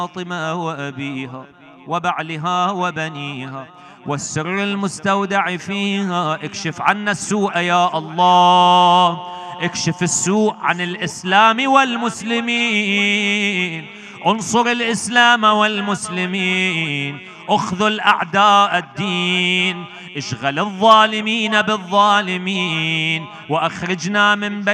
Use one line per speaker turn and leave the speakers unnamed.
فاطمة وأبيها وبعلها وبنيها والسر المستودع فيها. اكشف عنا السوء يا الله، اكشف السوء عن الإسلام والمسلمين، انصر الإسلام والمسلمين، اخذل أعداء الدين، اشغل الظالمين بالظالمين، وأخرجنا من بين